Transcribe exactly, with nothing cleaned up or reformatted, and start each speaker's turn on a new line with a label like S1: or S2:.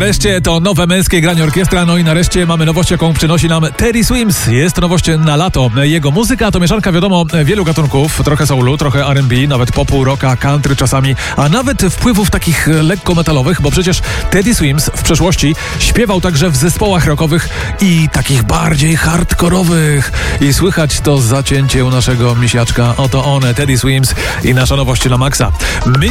S1: nareszcie to nowe męskie granie orkiestra, no i nareszcie mamy nowość, jaką przynosi nam Teddy Swims. Jest to nowość na lato. Jego muzyka to mieszanka, wiadomo, wielu gatunków, trochę soulu, trochę R and B, nawet popu, rocka, country czasami, a nawet wpływów takich lekko metalowych, bo przecież Teddy Swims w przeszłości śpiewał także w zespołach rockowych i takich bardziej hardkorowych. I słychać to zacięcie u naszego misiaczka. Oto one, Teddy Swims i nasza nowość na maksa. My